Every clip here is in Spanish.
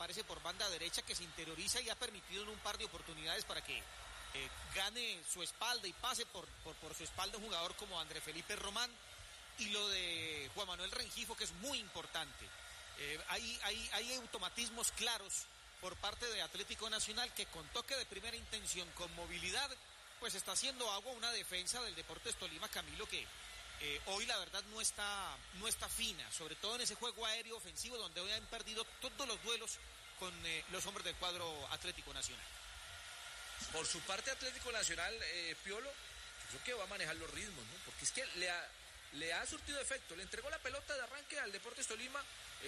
aparece por banda derecha, que se interioriza y ha permitido en un par de oportunidades para que gane su espalda y pase por su espalda un jugador como André Felipe Román. Y lo de Juan Manuel Rengifo, que es muy importante. Hay automatismos claros por parte de Atlético Nacional, que con toque de primera intención, con movilidad, pues está haciendo agua una defensa del Deportes Tolima, Camilo, que hoy la verdad no está fina, sobre todo en ese juego aéreo ofensivo donde hoy han perdido todos los duelos con los hombres del cuadro Atlético Nacional. Por su parte, Atlético Nacional, Piolo, creo que va a manejar los ritmos, ¿no? Porque es que le ha surtido efecto, le entregó la pelota de arranque al Deportes Tolima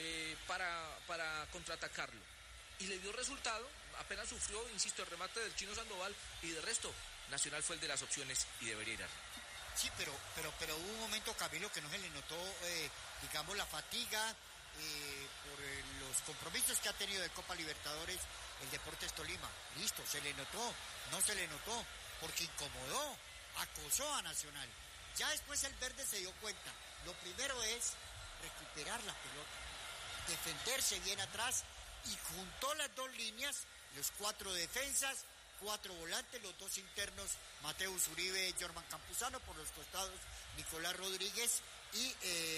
para contraatacarlo. Y le dio resultado, apenas sufrió, insisto, el remate del Chino Sandoval, y de resto, Nacional fue el de las opciones y debería ir arriba. Sí, pero hubo un momento, Camilo, que no se le notó, digamos, la fatiga por los compromisos que ha tenido de Copa Libertadores el Deportes Tolima. Listo, se le notó, no se le notó, porque incomodó, acosó a Nacional. Ya después el verde se dio cuenta. Lo primero es recuperar la pelota, defenderse bien atrás, y juntó las dos líneas, los 4 defensas, 4 volantes, los 2 internos, Mateus Uribe y Jorman Campuzano, por los costados Nicolás Rodríguez y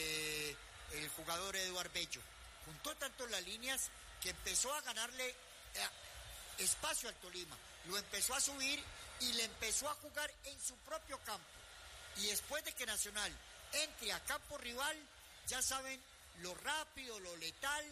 el jugador Eduard Bello. Juntó tanto las líneas que empezó a ganarle espacio al Tolima, lo empezó a subir y le empezó a jugar en su propio campo. Y después de que Nacional entre a campo rival, ya saben lo rápido, lo letal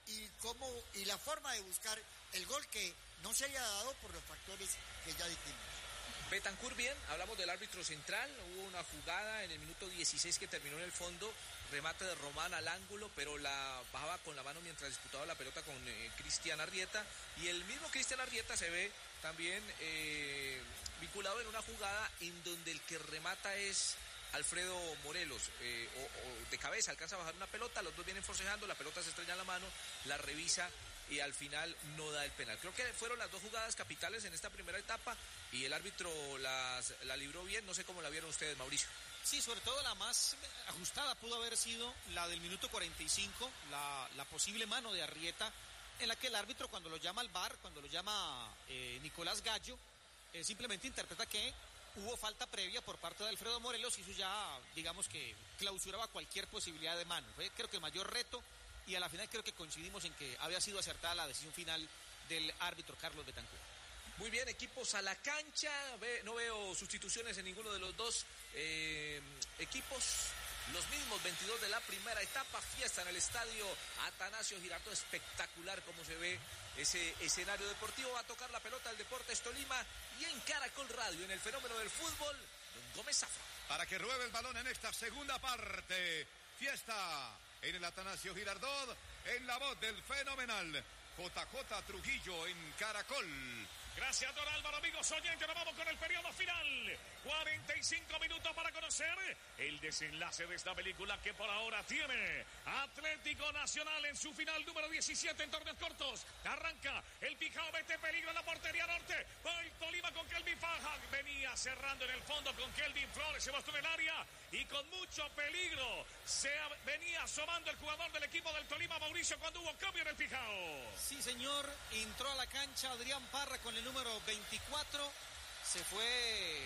y la forma de buscar el gol, que no se haya dado por los factores que ya dijimos. Betancur bien, hablamos del árbitro central, hubo una jugada en el minuto 16 que terminó en el fondo, remate de Román al ángulo, pero la bajaba con la mano mientras disputaba la pelota con Cristian Arrieta, y el mismo Cristian Arrieta se ve también vinculado en una jugada en donde el que remata es Alfredo Morelos, o de cabeza alcanza a bajar una pelota, los dos vienen forcejando, la pelota se estrella en la mano, la revisa y al final no da el penal. Creo que fueron las dos jugadas capitales en esta primera etapa y el árbitro la libró bien. No sé cómo la vieron ustedes, Mauricio. Sí, sobre todo la más ajustada pudo haber sido la del minuto 45, la posible mano de Arrieta, en la que el árbitro, cuando lo llama al VAR, cuando lo llama Nicolás Gallo, simplemente interpreta que hubo falta previa por parte de Alfredo Morelos, y eso ya, digamos que clausuraba cualquier posibilidad de mano. Fue, creo que el mayor reto, y a la final creo que coincidimos en que había sido acertada la decisión final del árbitro Carlos Betancur. Muy bien, equipos a la cancha, no veo sustituciones en ninguno de los dos equipos. Los mismos 22 de la primera etapa, fiesta en el estadio Atanasio Girardot, espectacular como se ve ese escenario deportivo. Va a tocar la pelota el Deportes Tolima, y en Caracol Radio, en el fenómeno del fútbol, don Gómez Zafra. Para que ruede el balón en esta segunda parte, fiesta en el Atanasio Girardot, en la voz del fenomenal JJ Trujillo en Caracol. Gracias, don Álvaro. Amigos oyentes, nos vamos con el periodo final. 45 minutos para conocer el desenlace de esta película que por ahora tiene Atlético Nacional en su final número 17 en torneos cortos. Arranca el Pijao, mete peligro en la portería norte. Va el Tolima con Kelvin Faja. Venía cerrando en el fondo con Kelvin Flores. Se mostró en el área y con mucho peligro venía asomando el jugador del equipo del Tolima, Mauricio, cuando hubo cambio en el Pijao. Sí, señor, entró a la cancha Adrián Parra con el número 24, se fue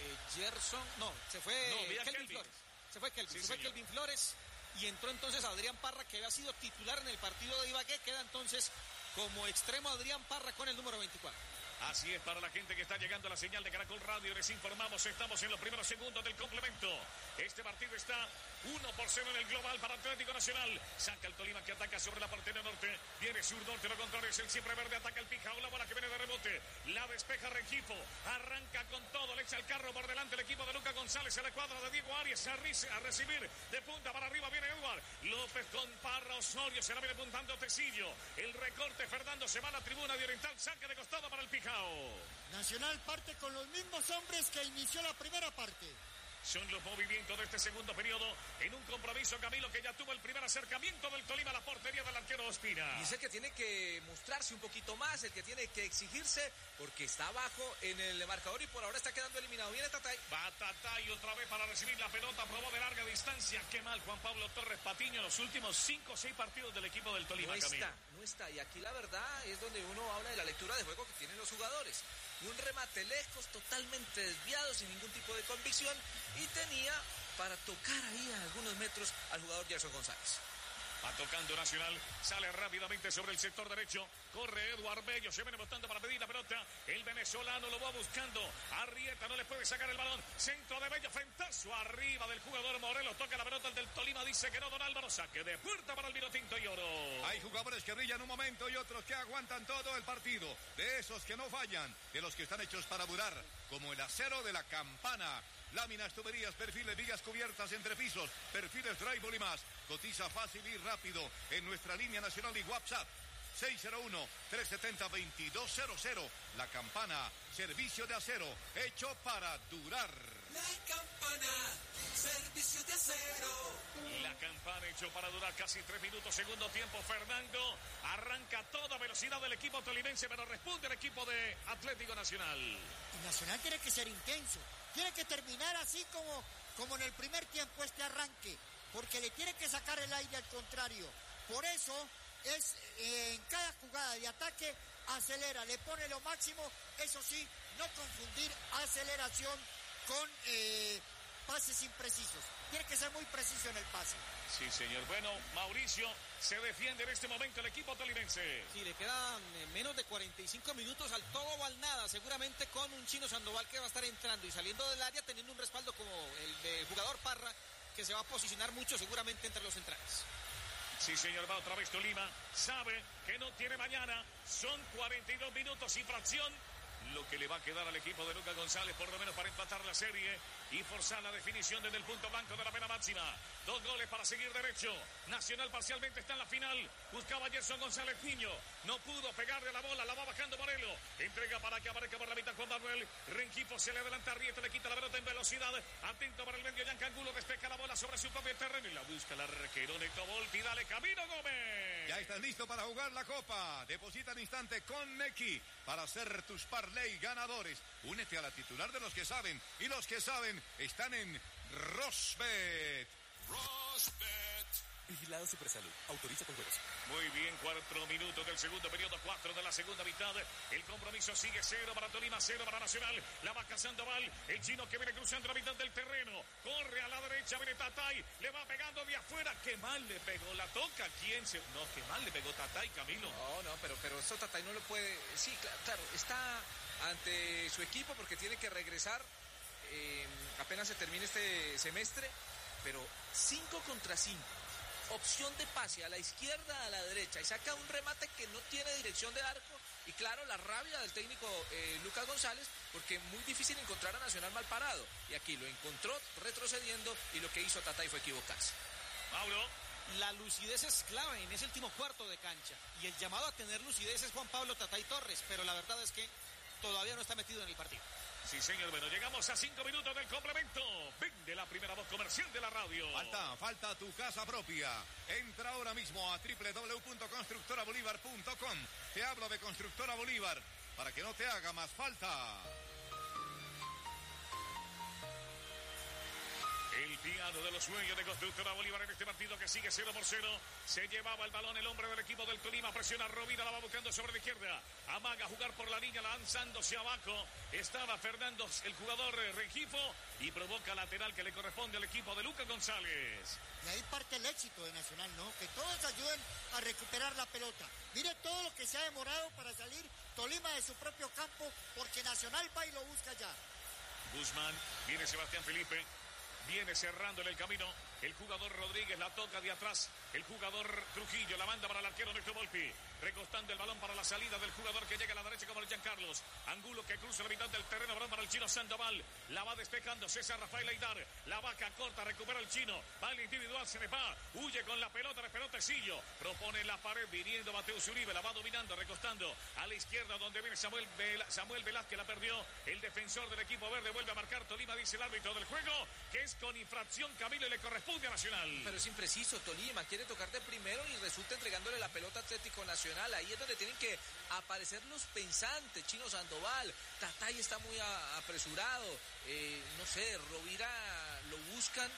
Kelvin Flores. Se fue Kelvin Flores, y entró entonces Adrián Parra, que había sido titular en el partido de Ibagué. Queda entonces como extremo Adrián Parra con el número 24. Así es, para la gente que está llegando a la señal de Caracol Radio, les informamos, estamos en los primeros segundos del complemento. Este partido está 1-0 en el global para Atlético Nacional. Saca el Tolima, que ataca sobre la portería norte. Viene sur norte, lo contrario es el siempre verde, ataca el Pijao, la bola que viene de rebote. La despeja Rengifo, arranca con todo, le echa el carro por delante el equipo de Lucas González a la cuadra de Diego Arias, a recibir de punta para arriba, viene Eduard López con Parra, Osorio, se la viene apuntando Tecillo. El recorte, Fernando se va a la tribuna de Oriental, saque de costado para el Pijao. Nacional parte con los mismos hombres que inició la primera parte. Son los movimientos de este segundo periodo en un compromiso, Camilo, que ya tuvo el primer acercamiento del Tolima a la portería del arquero Ospina. Y es el que tiene que mostrarse un poquito más, el que tiene que exigirse, porque está abajo en el marcador y por ahora está quedando eliminado. Viene Tatay. Va Tatay otra vez para recibir la pelota, probó de larga distancia. Qué mal Juan Pablo Torres Patiño en los últimos 5 o 6 partidos del equipo del Tolima, no no está. Y aquí la verdad es donde uno habla de la lectura de juego que tienen los jugadores. Un remate lejos, totalmente desviado, sin ningún tipo de convicción, y tenía para tocar ahí a algunos metros al jugador Gerson González. Va tocando Nacional, sale rápidamente sobre el sector derecho, corre Eduard Bello, se viene botando para pedir la pelota, el venezolano lo va buscando, Arrieta no le puede sacar el balón, centro de Bello, frentazo arriba del jugador Morelos, toca la pelota el del Tolima, dice que no, don Álvaro, saque de puerta para el Vinotinto y Oro. Hay jugadores que brillan un momento y otros que aguantan todo el partido, de esos que no fallan, de los que están hechos para durar, como el acero de la Campana. Láminas, tuberías, perfiles, vigas cubiertas, entrepisos, perfiles, drywall y más. Cotiza fácil y rápido en nuestra línea nacional y WhatsApp 601-370-2200. La Campana, servicio de acero, hecho para durar. La Campana, servicio de acero. La Campana hecho para durar casi 3 minutos, segundo tiempo. Fernando arranca a toda velocidad del equipo tolimense, pero responde el equipo de Atlético Nacional. Y Nacional tiene que ser intenso, tiene que terminar así como en el primer tiempo este arranque, porque le tiene que sacar el aire al contrario. Por eso es en cada jugada de ataque acelera, le pone lo máximo, eso sí, no confundir aceleración con pases imprecisos. Tiene que ser muy preciso en el pase. Sí, señor. Bueno, Mauricio, se defiende en este momento el equipo tolimense. Sí, le quedan menos de 45 minutos al todo o al nada, seguramente con un Chino Sandoval que va a estar entrando y saliendo del área, teniendo un respaldo como el del jugador Parra, que se va a posicionar mucho seguramente entre los centrales. Sí, señor, va otra vez Tolima, sabe que no tiene mañana, son 42 minutos y fracción. Lo que le va a quedar al equipo de Lucas González, por lo menos para empatar la serie y forzar la definición desde el punto blanco de la pena máxima. 2 goles para seguir derecho. Nacional parcialmente está en la final. Buscaba Gerson González Niño. No pudo pegarle a la bola. La va bajando Morelos. Entrega para que aparezca por la mitad Juan Manuel. Rengifo se le adelanta a Rieta. Le quita la pelota en velocidad. Atento para el medio. Giancangulo despeja la bola sobre su propio terreno. Y la busca el arquero Neto Volpi. Dale camino, Gómez. Ya estás listo para jugar la Copa. Deposita al instante con Nequi para hacer tus parlay ganadores. Únete a la titular de los que saben. Y los que saben están en Rosbet. Rosbet. Vigilado Supersalud. Autoriza con juegos. Muy bien, 4 minutos del segundo periodo, 4 de la segunda mitad. El compromiso sigue 0 para Tolima, 0 para Nacional. La vaca Sandoval, el chino que viene cruzando la mitad del terreno. Corre a la derecha, viene Tatay. Le va pegando de afuera. Qué mal le pegó. La toca. ¿Quién se...? No, qué mal le pegó Tatay, Camilo. No, pero eso Tatay no lo puede... Sí, claro, está ante su equipo porque tiene que regresar. Apenas se termine este semestre, pero 5 contra 5. Opción de pase a la izquierda, a la derecha, y saca un remate que no tiene dirección de arco. Y claro, la rabia del técnico Lucas González, porque muy difícil encontrar a Nacional mal parado. Y aquí lo encontró retrocediendo, y lo que hizo Tatay fue equivocarse. Mauro. La lucidez es clave en ese último cuarto de cancha. Y el llamado a tener lucidez es Juan Pablo Tatay Torres, pero la verdad es que todavía no está metido en el partido. Sí, señor. Bueno, llegamos a 5 minutos del complemento. Vende la primera voz comercial de la radio. Falta tu casa propia. Entra ahora mismo a www.constructorabolívar.com. Te hablo de Constructora Bolívar para que no te haga más falta. El piano de los sueños de Constructora Bolívar en este partido que sigue 0-0. Se llevaba el balón el hombre del equipo del Tolima. Presiona Rovira, la va buscando sobre la izquierda. Amaga a jugar por la línea, lanzándose abajo. Estaba Fernando, el jugador Rengifo, y provoca lateral que le corresponde al equipo de Lucas González. Y ahí parte el éxito de Nacional, ¿no? Que todos ayuden a recuperar la pelota. Mire todo lo que se ha demorado para salir Tolima de su propio campo, porque Nacional va y lo busca ya. Guzmán, viene Sebastián Felipe. Viene cerrándole el camino el jugador Rodríguez, la toca de atrás el jugador Trujillo, la manda para el arquero Néstor Volpi, recostando el balón para la salida del jugador que llega a la derecha como el Giancarlos. Angulo que cruza la mitad del terreno, balón para el chino Sandoval, la va despejando César Rafael Aidar, la vaca corta, recupera el chino, va el individual, se le va, huye con la pelota, el pelotecillo, propone la pared, viniendo Mateus Uribe, la va dominando, recostando a la izquierda donde viene Samuel Velázquez, la perdió, el defensor del equipo verde vuelve a marcar Tolima, dice el árbitro del juego, que es con infracción, Camilo, y le corresponde a Nacional. Pero es impreciso, Tolima quiere tocar de primero y resulta entregándole la pelota a Atlético Nacional. Ahí es donde tienen que aparecer los pensantes. Chino Sandoval, Tatay está muy apresurado, no sé, Rovira lo buscan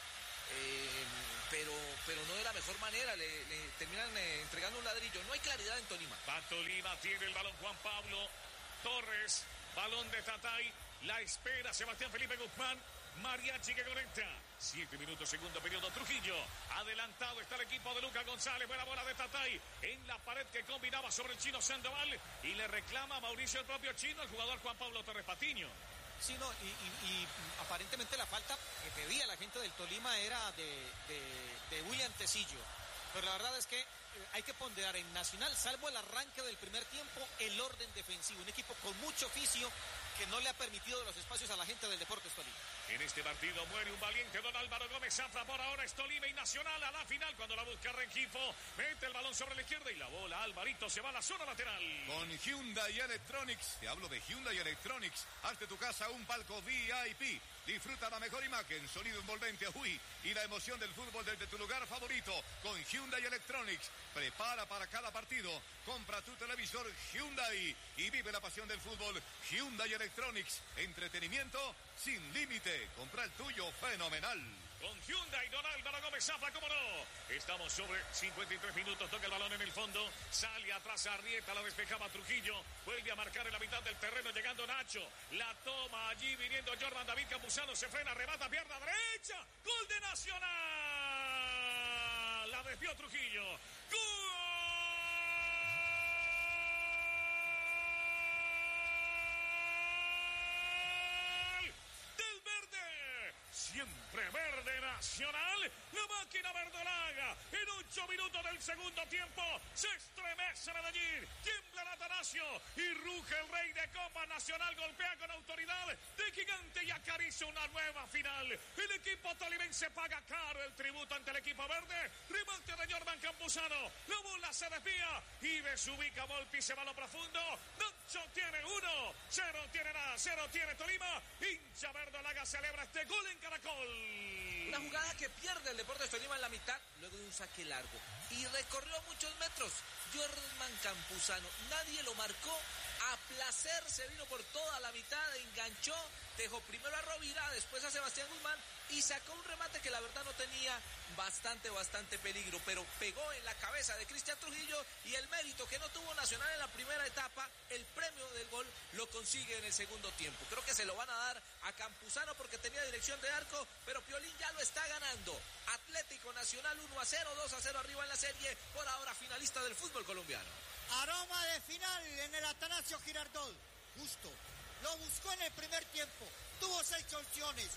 pero no de la mejor manera, le terminan entregando un ladrillo. No hay claridad en Tolima. Va Tolima, tiene el balón Juan Pablo Torres, balón de Tatay, la espera Sebastián Felipe Guzmán, Mariachi que conecta. 7 minutos, segundo periodo. Trujillo, adelantado está el equipo de Lucas González. Buena bola de Tatay en la pared que combinaba sobre el chino Sandoval y le reclama a Mauricio el propio chino, el jugador Juan Pablo Torres Patiño. Sí, no, y aparentemente la falta que pedía la gente del Tolima era de William Tecillo. Pero la verdad es que hay que ponderar en Nacional, salvo el arranque del primer tiempo, el orden defensivo. Un equipo con mucho oficio que no le ha permitido los espacios a la gente del Deportes Tolima. En este partido muere un valiente don Álvaro Gómez Zafra. Por ahora es Tolima y Nacional a la final cuando la busca Rengifo. Mete el balón sobre la izquierda y la bola. Alvarito se va a la zona lateral. Con Hyundai Electronics, te hablo de Hyundai Electronics. Haz de tu casa un palco VIP. Disfruta la mejor imagen, sonido envolvente, y la emoción del fútbol desde tu lugar favorito con Hyundai Electronics. Prepara para cada partido. Compra tu televisor Hyundai y vive la pasión del fútbol. Hyundai Electronics. Entretenimiento sin límite. Compra el tuyo fenomenal. Con Hyundai, don Álvaro Gómez Zafra, ¿cómo no? Estamos sobre 53 minutos, toca el balón en el fondo, sale atrás Arrieta, la despejaba Trujillo, vuelve a marcar en la mitad del terreno, llegando Nacho, la toma allí, viniendo Jordan David Campuzano, se frena, remata, pierna derecha, gol de Nacional, la desvió Trujillo, ¡gol! Siempre verde Nacional, la máquina verdolaga, en 8 minutos del segundo tiempo, se estremece Medellín, tiembla el Atanasio y ruge el rey de Copa Nacional, golpea con autoridad de gigante y acaricia una nueva final. El equipo tolimense paga caro el tributo ante el equipo verde, remate de Jordan Campuzano, la bola se desvía y desubica Volpi, se va a lo profundo, Nacho tiene 1, 0 tiene nada, 0 tiene Tolima, hincha verdolaga celebra este gol en Caracol. Una jugada que pierde el Deportes Tolima en la mitad, luego de un saque largo. Y recorrió muchos metros. Jordan Campuzano, nadie lo marcó. A placer se vino por toda la mitad, enganchó, dejó primero a Rovira, después a Sebastián Guzmán y sacó un remate que la verdad no tenía bastante peligro, pero pegó en la cabeza de Cristian Trujillo y el mérito que no tuvo Nacional en la primera etapa, el premio del gol lo consigue en el segundo tiempo. Creo que se lo van a dar a Campuzano porque tenía dirección de arco, pero Piolín ya lo está ganando. Atlético Nacional 1-0, 2-0 arriba en la serie, por ahora finalista del fútbol colombiano. Aroma de final en el Atanasio Girardot. Justo. Lo buscó en el primer tiempo. Tuvo 6 opciones.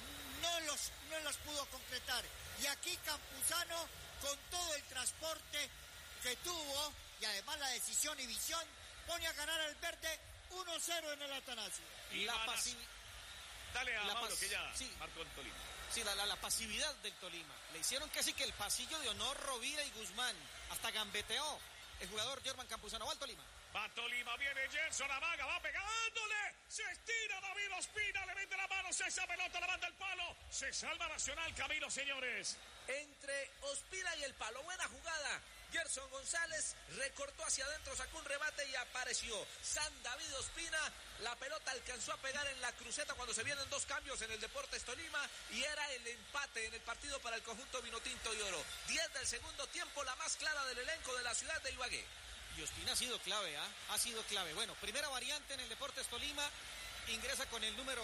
No los pudo concretar. Y aquí Campuzano, con todo el transporte que tuvo, y además la decisión y visión, pone a ganar al verde 1-0 en el Atanasio. Y la pasividad. Dale a Mauro que ya marcó el Tolima. Sí, la pasividad del Tolima. Le hicieron casi que el pasillo de honor Rovira y Guzmán. Hasta gambeteó el jugador Jordan Campuzano. Va al Tolima. Va Tolima, viene Gerson, Amaga, va pegándole, se estira David Ospina, le mete la mano, se esa pelota, la manda el palo, se salva Nacional, Camilo, señores. Entre Ospina y el palo, buena jugada. Gerson González recortó hacia adentro, sacó un remate y apareció San David Ospina. La pelota alcanzó a pegar en la cruceta cuando se vienen 2 cambios en el Deportes Tolima y era el empate en el partido para el conjunto vinotinto y oro. 10 del segundo tiempo, la más clara del elenco de la ciudad de Ibagué. Y Ospina ha sido clave, ha sido clave. Bueno, primera variante en el Deportes Tolima, ingresa con el número,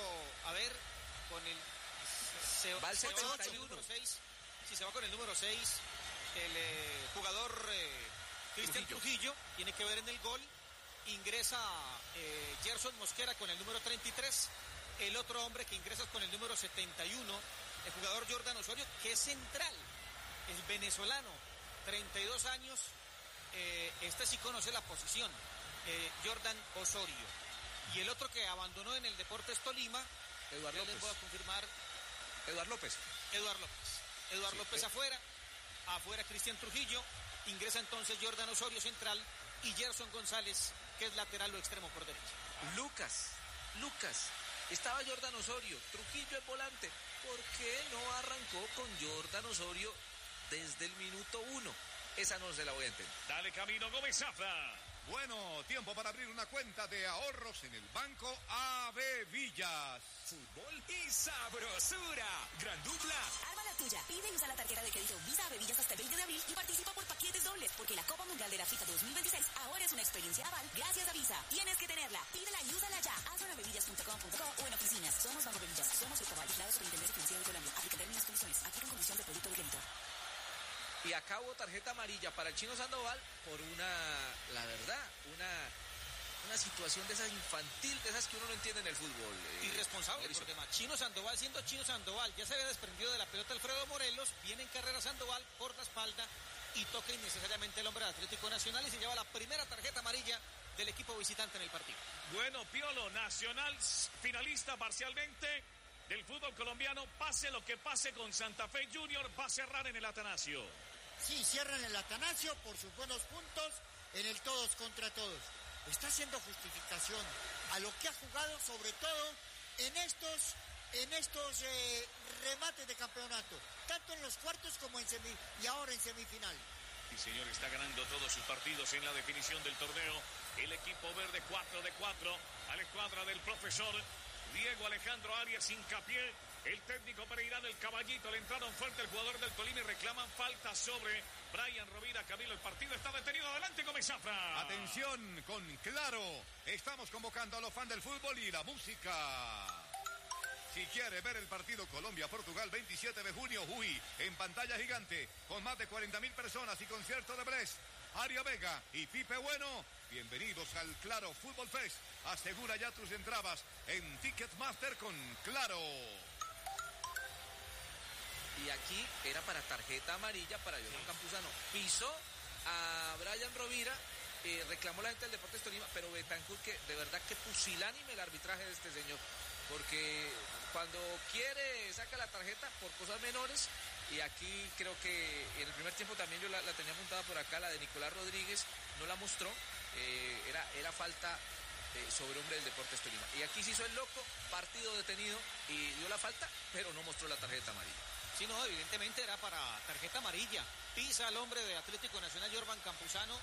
con el... va el número 6. Sí, se va con el número 6. El jugador Cristian Trujillo tiene que ver en el gol. Ingresa Gerson Mosquera con el número 33. El otro hombre que ingresa con el número 71, el jugador Jordan Osorio, que es central, el venezolano, 32 años. Este sí conoce la posición, Jordan Osorio. Y el otro que abandonó en el Deportes Tolima, Eduardo López. Les voy a confirmar. Eduardo López. Eduardo López afuera Cristian Trujillo, ingresa entonces Jordan Osorio central y Gerson González, que es lateral o extremo por derecha. Lucas, estaba Jordan Osorio, Trujillo es volante. ¿Por qué no arrancó con Jordan Osorio desde el minuto 1? Esa no se la voy a entender. Dale Camilo Gómez Zafra. Bueno, tiempo para abrir una cuenta de ahorros en el Banco AB Villas. Fútbol y sabrosura. Gran dupla. Arma la tuya. Pide y usa la tarjeta de crédito Visa Bebillas hasta el 20 de abril y participa por paquetes dobles, porque la Copa Mundial de la FIFA 2026 ahora es una experiencia aval gracias a Visa. Tienes que tenerla. Pídela y úsala ya. Hazlo en bebillas.com.co o en oficinas. Somos Banco Bebillas. Somos el caballo. Claro, Superintendencia Financiera de Colombia. Aplica términos y condiciones. Aplica condición de producto de crédito. Y acá hubo tarjeta amarilla para el Chino Sandoval por la verdad, una situación de esas infantil, de esas que uno no entiende en el fútbol. Irresponsable, porque además Chino Sandoval, siendo Chino Sandoval, ya se había desprendido de la pelota Alfredo Morelos, viene en carrera Sandoval por la espalda y toca innecesariamente el hombre de Atlético Nacional y se lleva la primera tarjeta amarilla del equipo visitante en el partido. Bueno, Piolo, Nacional finalista parcialmente del fútbol colombiano, pase lo que pase con Santa Fe Junior, va a cerrar en el Atanasio. Sí, cierran el Atanasio por sus buenos puntos en el todos contra todos. Está haciendo justificación a lo que ha jugado, sobre todo en estos remates de campeonato, tanto en los cuartos como y ahora en semifinal. Sí, señor, está ganando todos sus partidos en la definición del torneo. El equipo verde 4 de 4 a la escuadra del profesor Diego Alejandro Arias, hincapié. El técnico pereirano, el caballito, le entraron fuerte el jugador del Tolima y reclaman falta sobre Brian Rovira. Camilo, el partido está detenido. Adelante, Gómez Zafra. Atención con Claro. Estamos convocando a los fans del fútbol y la música. Si quiere ver el partido Colombia-Portugal 27 de junio, en pantalla gigante, con más de 40.000 personas y concierto de Bless, Aria Vega y Pipe Bueno, bienvenidos al Claro Fútbol Fest. Asegura ya tus entradas en Ticketmaster con Claro. Y aquí era para tarjeta amarilla para Jordan Campuzano. Pisó a Brian Rovira, reclamó la gente del Deportes Tolima, pero Betancourt, que de verdad que pusilánime el arbitraje de este señor, porque cuando quiere saca la tarjeta por cosas menores, y aquí creo que en el primer tiempo también yo la tenía apuntada por acá, la de Nicolás Rodríguez, no la mostró, era falta sobre hombre del Deportes Tolima. Y aquí se hizo el loco, partido detenido, y dio la falta, pero no mostró la tarjeta amarilla. Sí, no, evidentemente era para tarjeta amarilla. Pisa al hombre de Atlético Nacional, Jordan Campuzano,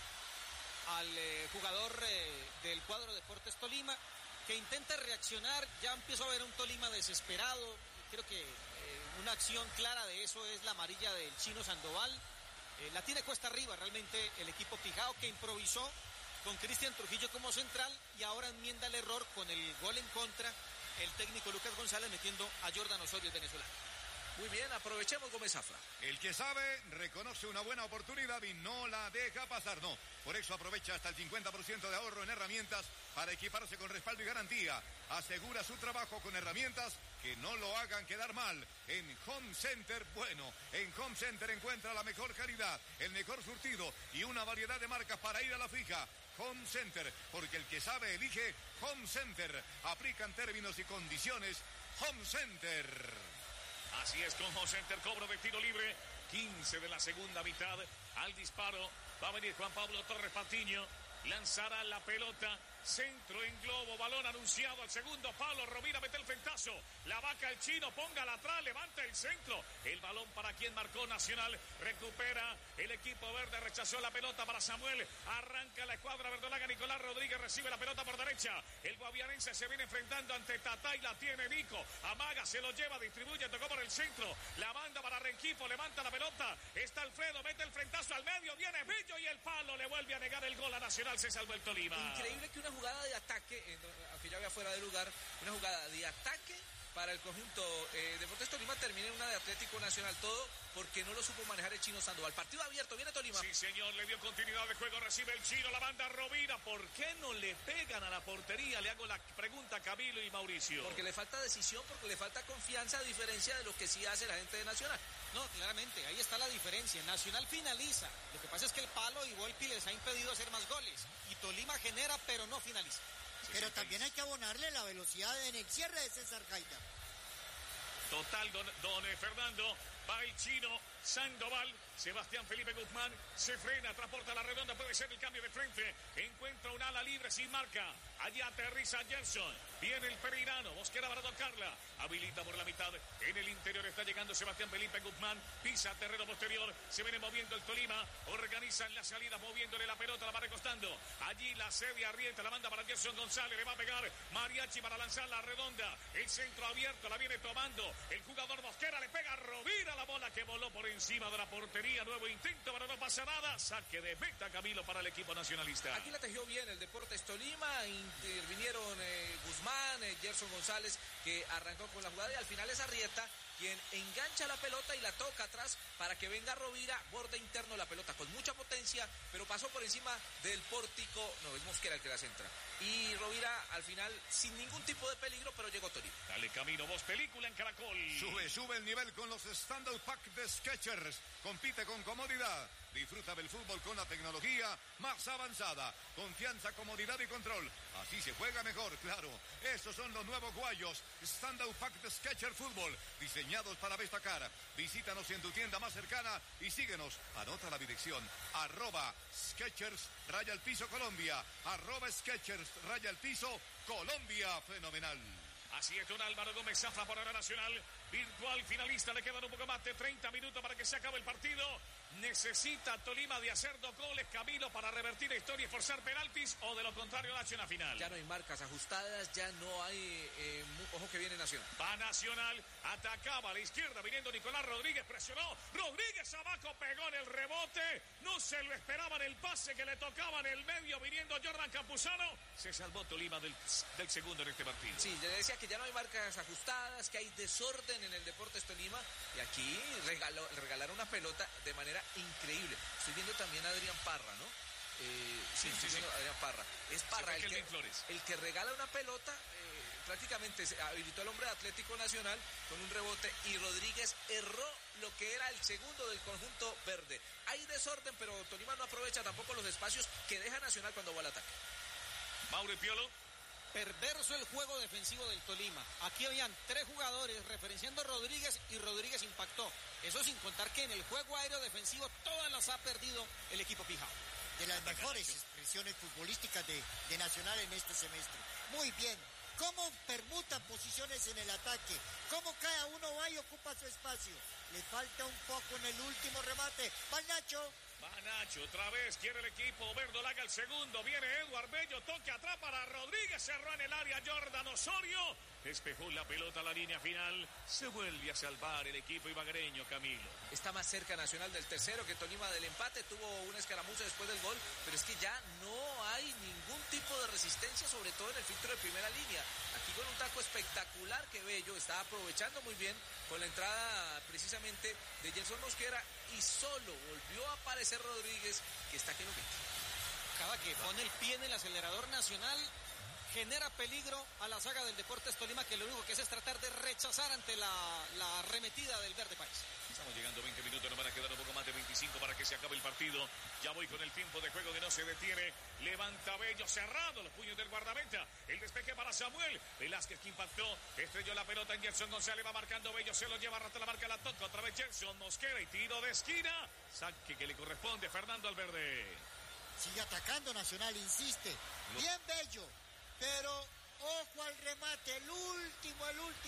al jugador del cuadro Deportes Tolima, que intenta reaccionar. Ya empiezo a ver un Tolima desesperado. Creo que una acción clara de eso es la amarilla del Chino Sandoval. La tiene cuesta arriba realmente el equipo Pijao, que improvisó con Cristian Trujillo como central y ahora enmienda el error con el gol en contra el técnico Lucas González metiendo a Jordan Osorio, el venezolano. Muy bien, aprovechemos Gómez Zafra. El que sabe, reconoce una buena oportunidad y no la deja pasar, no. Por eso aprovecha hasta el 50% de ahorro en herramientas para equiparse con respaldo y garantía. Asegura su trabajo con herramientas que no lo hagan quedar mal. En Home Center, bueno, en Home Center encuentra la mejor calidad, el mejor surtido y una variedad de marcas para ir a la fija. Home Center, porque el que sabe elige Home Center. Aplican términos y condiciones. Home Center. Así es, con Home Center, cobro de tiro libre, 15 de la segunda mitad. Al disparo va a venir Juan Pablo Torres Patiño, lanzará la pelota, centro en globo, balón anunciado al segundo palo. Rovira mete el frentazo, la vaca el Chino, póngala atrás, levanta el centro, el balón para quien marcó Nacional, recupera el equipo verde, rechazó la pelota para Samuel, arranca la escuadra verdolaga. Nicolás Rodríguez recibe la pelota por derecha, el guaviarense se viene enfrentando ante Tatá y la tiene Nico, amaga, se lo lleva, distribuye, tocó por el centro, la manda para Rengifo, levanta la pelota, está Alfredo, mete el frentazo al medio, viene Pillo y el palo le vuelve a negar el gol a Nacional. Se salvó el Tolima. Increíble que una jugada de ataque, aunque ya había fuera de lugar, una jugada de ataque para el conjunto Deportes Tolima termine en una de Atlético Nacional, todo porque no lo supo manejar el Chino Sandoval. Partido abierto, viene Tolima. Sí, señor, le dio continuidad de juego, recibe el Chino, la banda Rovira. ¿Por qué no le pegan a la portería? Le hago la pregunta a Camilo y Mauricio. Porque le falta decisión, porque le falta confianza, a diferencia de lo que sí hace la gente de Nacional. No, claramente, ahí está la diferencia. Nacional finaliza. Lo que pasa es que el palo y Volpi les ha impedido hacer más goles. Y Tolima genera, pero no finaliza. Pero también hay que abonarle la velocidad en el cierre de César Gaita. Total, don Fernando, va el Chino Sandoval, Sebastián Felipe Guzmán, se frena, transporta la redonda, puede ser el cambio de frente, encuentra un ala bola libre sin marca. Allá aterriza Gerson. Viene el pereirano. Mosquera para tocarla. Habilita por la mitad. En el interior está llegando Sebastián Felipe Guzmán. Pisa terreno posterior. Se viene moviendo el Tolima. Organizan la salida moviéndole la pelota. La va recostando. Allí la serie Arrieta. La manda para Gerson González. Le va a pegar Mariachi para lanzar la redonda. El centro abierto. La viene tomando el jugador Mosquera. Le pega a Rovira la bola que voló por encima de la portería. Nuevo intento, pero no pasa nada. Saque de meta, Camilo, para el equipo nacionalista. Aquí la tejió bien el Deportes Tolima. Intervinieron Guzmán, Gerson González, que arrancó con la jugada, y al final es Arrieta quien engancha la pelota y la toca atrás para que venga Rovira, borde interno la pelota con mucha potencia, pero pasó por encima del pórtico. No, es Mosquera el que la centra. Y Rovira al final sin ningún tipo de peligro, pero llegó Tolima. Dale, Camino, Voz Película en Caracol. Sube el nivel con los Standout Pack de Skechers. Compite con comodidad. Disfruta del fútbol con la tecnología más avanzada. Confianza, comodidad y control. Así se juega mejor, claro. Estos son los nuevos guayos Standout Pack de Skechers Fútbol, diseñados para destacar. Visítanos en tu tienda más cercana y síguenos. Anota la dirección @Skechers _Colombia. @Skechers Colombia. Fenomenal. Así es, don Álvaro Gómez Zafra por hora nacional. Virtual finalista, le quedan un poco más de 30 minutos para que se acabe el partido. Necesita Tolima de hacer 2 goles, Camilo, para revertir la historia y forzar penaltis, o de lo contrario Nacional final. Ya no hay marcas ajustadas, ya no hay... ojo que viene Nacional. Va Nacional, atacaba a la izquierda, viniendo Nicolás Rodríguez, presionó. Rodríguez abajo, pegó en el rebote. No se lo esperaban el pase que le tocaba en el medio, viniendo Jordan Campuzano. Se salvó Tolima del segundo en este partido. Sí, le decía que ya no hay marcas ajustadas, que hay desorden en el Deportes Tolima, y aquí regalaron una pelota de manera increíble. Estoy viendo también a Adrián Parra, ¿no? Sí. Adrián Parra. Es Parra el que regala una pelota. Prácticamente se habilitó al hombre de Atlético Nacional con un rebote, y Rodríguez erró lo que era el segundo del conjunto verde. Hay desorden, pero Tolima no aprovecha tampoco los espacios que deja Nacional cuando va al ataque. Mauro Piolo. Perverso el juego defensivo del Tolima. Aquí habían 3 jugadores referenciando a Rodríguez, y Rodríguez impactó. Eso sin contar que en el juego aéreo defensivo todas las ha perdido el equipo pijao. De las mejores expresiones futbolísticas de Nacional en este semestre. Muy bien. Cómo permutan posiciones en el ataque. Cómo cada uno va y ocupa su espacio. Le falta un poco en el último remate. ¡Va Nacho! Va Nacho, otra vez quiere el equipo Verdolaga el segundo, viene Eduard Bello, toque atrás para Rodríguez, cerró en el área Jordan Osorio, despejó la pelota a la línea final, se vuelve a salvar el equipo ibaguereño, Camilo. Está más cerca Nacional del tercero que Tolima del empate, tuvo una escaramuza después del gol, pero es que ya no hay ningún tipo de resistencia, sobre todo en el filtro de primera línea. Aquí con un taco espectacular que Bello está aprovechando muy bien con la entrada precisamente de Gerson Mosquera, y solo volvió a aparecer Rodríguez, que está que lo quita. Cada que pone el pie en el acelerador Nacional genera peligro a la saga del Deportes Tolima, que lo único que hace es tratar de rechazar ante la arremetida del verde país. Estamos llegando 20 minutos, nos van a quedar un poco más de 25 para que se acabe el partido. Ya voy con el tiempo de juego que no se detiene. Levanta Bello, cerrado los puños del guardameta. El despeje para Samuel Velázquez, que impactó, estrelló la pelota en Gerson González, va marcando Bello, se lo lleva hasta la marca, la toca otra vez Gerson Mosquera, y tiro de esquina. Saque que le corresponde Fernando Alverde. Sigue atacando Nacional, insiste. Bien Bello, pero ojo al remate, el último.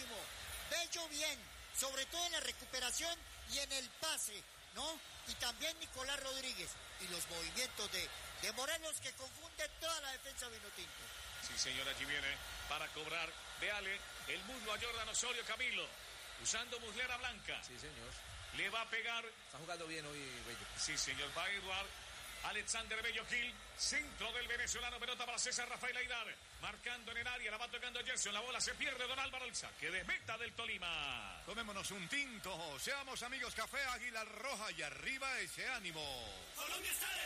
Bello bien, sobre todo en la recuperación y en el pase, ¿no? Y también Nicolás Rodríguez. Y los movimientos de Morelos, que confunde toda la defensa vinotinto. Sí, señor, allí viene para cobrar. Véale el muslo a Jordan Osorio, Camilo, usando muslera blanca. Sí, señor. Le va a pegar. Está jugando bien hoy Bello. Sí, señor, va Eduard Alexander Bello Gil, centro del venezolano, pelota para César Rafael Aidar, marcando en el área, la va tocando Gerson, la bola se pierde, don Álvaro, el saque de meta del Tolima. Tomémonos un tinto, seamos amigos, Café Águila Roja, y arriba ese ánimo. Colombia está